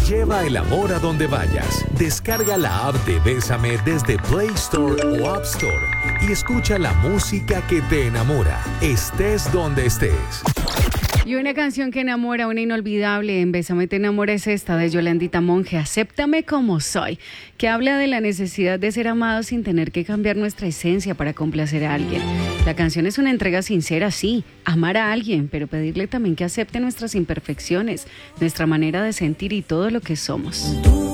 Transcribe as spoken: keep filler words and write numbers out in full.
Lleva el amor a donde vayas. Descarga la app de Bésame desde Play Store o App Store y escucha la música que te enamora, estés donde estés. Y una canción que enamora, una inolvidable en Bésame te enamora es esta de Yolandita Monge, Acéptame como soy, que habla de la necesidad de ser amados sin tener que cambiar nuestra esencia para complacer a alguien. La canción es una entrega sincera, sí, amar a alguien, pero pedirle también que acepte nuestras imperfecciones, nuestra manera de sentir y todo lo que somos.